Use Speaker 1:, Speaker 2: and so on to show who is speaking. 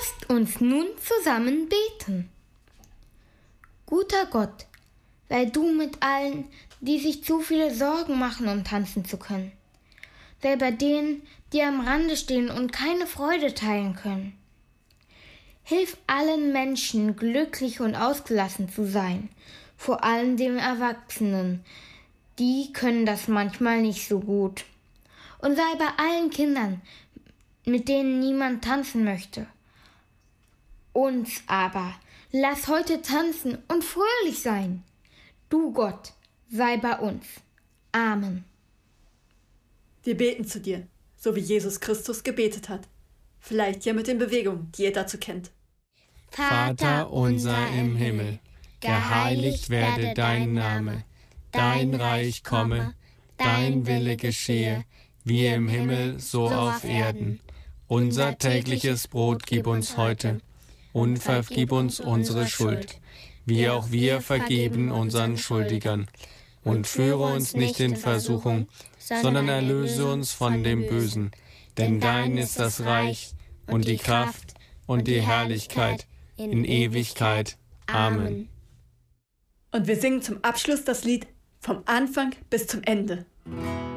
Speaker 1: Lasst uns nun zusammen beten. Guter Gott, sei du mit allen, die sich zu viele Sorgen machen, um tanzen zu können. Sei bei denen, die am Rande stehen und keine Freude teilen können. Hilf allen Menschen, glücklich und ausgelassen zu sein, vor allem den Erwachsenen. Die können das manchmal nicht so gut. Und sei bei allen Kindern, mit denen niemand tanzen möchte. Uns aber, lass heute tanzen und fröhlich sein. Du Gott, sei bei uns. Amen.
Speaker 2: Wir beten zu dir, so wie Jesus Christus gebetet hat. Vielleicht ja mit den Bewegungen, die ihr dazu kennt.
Speaker 3: Vater unser im Himmel, geheiligt werde dein Name. Dein Reich komme, dein Wille geschehe, wie im Himmel, so auf Erden. Unser tägliches Brot gib uns heute und vergib uns unsere Schuld, wie auch wir vergeben unseren Schuldigern. Und führe uns nicht in Versuchung, sondern erlöse uns von dem Bösen. Denn dein ist das Reich und die Kraft und die Herrlichkeit in Ewigkeit. Amen.
Speaker 2: Und wir singen zum Abschluss das Lied vom Anfang bis zum Ende.